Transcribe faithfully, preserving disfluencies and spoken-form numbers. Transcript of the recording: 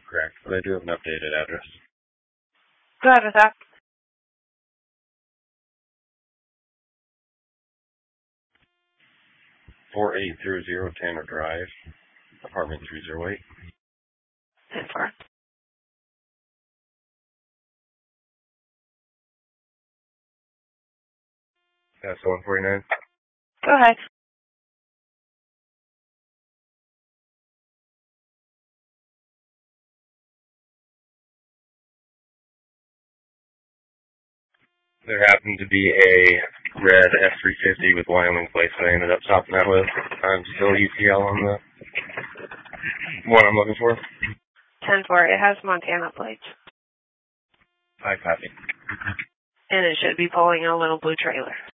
correct, but I do have an updated address. Go ahead with that. four eight zero zero Tanner Drive, apartment three oh eight. ten four. That's one forty-nine. Go ahead. There happened to be a red F three fifty with Wyoming plates that I ended up stopping that with. I'm still E T L on the one I'm looking for. ten four. It has Montana plates. I copy. And it should be pulling a little blue trailer.